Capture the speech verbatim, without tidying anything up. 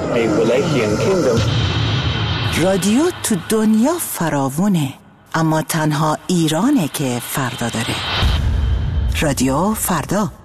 Appalachian Kingdom. رادیو تو دنیا فراوونه، اما تنها ایرانه که فردا داره. رادیو فردا